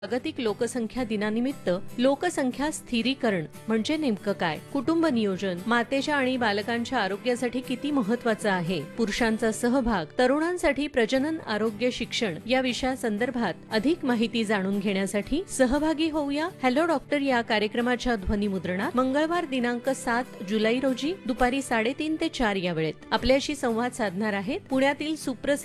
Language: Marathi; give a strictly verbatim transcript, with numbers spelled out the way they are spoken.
जागतिक लोकसंख्या दिनानिमित्त लोकसंख्या स्थिरीकरण म्हणजे नेमकं काय? कुटुंब नियोजन मातेच्या आणि बालकांच्या आरोग्यासाठी किती महत्वाचं आहे? पुरुषांचा सहभाग, तरुणांसाठी प्रजनन आरोग्य शिक्षण या विषयासंदर्भात अधिक माहिती जाणून घेण्यासाठी सहभागी होऊया हॅलो डॉक्टर या कार्यक्रमाच्या ध्वनिमुद्रणात मंगळवार दिनांक सात जुलै रोजी दुपारी साडेतीन ते चार या वेळेत आपल्याशी संवाद साधणार आहेत पुण्यातील सुप्रसिद्ध